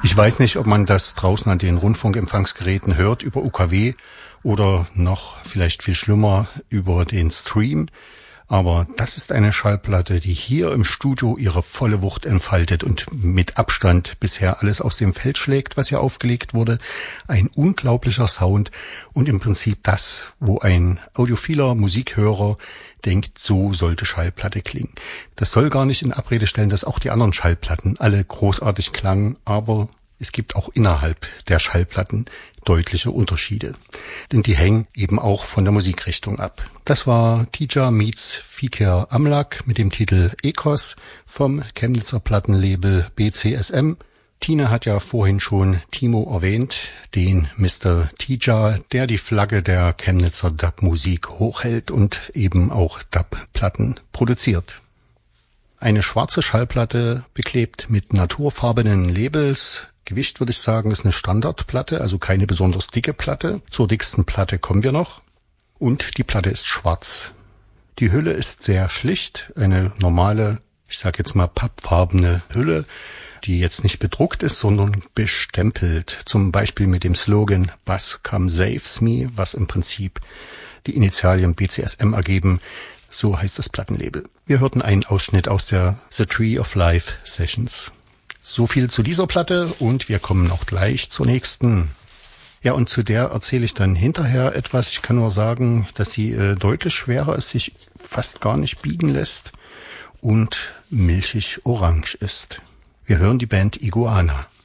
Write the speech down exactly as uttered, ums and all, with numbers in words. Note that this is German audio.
Ich weiß nicht, ob man das draußen an den Rundfunkempfangsgeräten hört über U K W oder noch vielleicht viel schlimmer über den Stream. Aber das ist eine Schallplatte, die hier im Studio ihre volle Wucht entfaltet und mit Abstand bisher alles aus dem Feld schlägt, was hier aufgelegt wurde. Ein unglaublicher Sound und im Prinzip das, wo ein audiophiler Musikhörer denkt, so sollte Schallplatte klingen. Das soll gar nicht in Abrede stellen, dass auch die anderen Schallplatten alle großartig klangen, aber es gibt auch innerhalb der Schallplatten deutliche Unterschiede. Denn die hängen eben auch von der Musikrichtung ab. Das war Tija meets Fikir Amlak mit dem Titel Ecos vom Chemnitzer Plattenlabel B C S M. Tine hat ja vorhin schon Timo erwähnt, den Mister Tija, der die Flagge der Chemnitzer Dub-Musik hochhält und eben auch Dub-Platten produziert. Eine schwarze Schallplatte beklebt mit naturfarbenen Labels. Gewicht würde ich sagen, ist eine Standardplatte, also keine besonders dicke Platte. Zur dicksten Platte kommen wir noch. Und die Platte ist schwarz. Die Hülle ist sehr schlicht, eine normale, ich sage jetzt mal pappfarbene Hülle, die jetzt nicht bedruckt ist, sondern bestempelt. Zum Beispiel mit dem Slogan Bass Come Saves Me, was im Prinzip die Initialien B C S M ergeben. So heißt das Plattenlabel. Wir hörten einen Ausschnitt aus der The Tree of Life Sessions. So viel zu dieser Platte und wir kommen auch gleich zur nächsten. Ja, und zu der erzähle ich dann hinterher etwas. Ich kann nur sagen, dass sie äh, deutlich schwerer ist, sich fast gar nicht biegen lässt und milchig orange ist. Wir hören die Band Iguana.